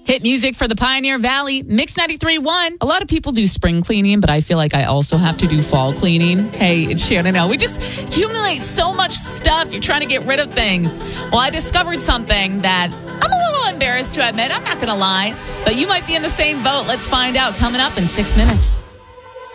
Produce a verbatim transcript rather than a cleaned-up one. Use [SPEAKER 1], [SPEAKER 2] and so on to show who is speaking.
[SPEAKER 1] Hit music for the Pioneer Valley, Mix ninety-three point one. A lot of people do spring cleaning, but I feel like I also have to do fall cleaning. Hey, it's Shannon L. We just accumulate so much stuff. You're trying to get rid of things. Well, I discovered something that I'm a little embarrassed to admit. I'm not going to lie, but you might be in the same boat. Let's find out coming up in six minutes.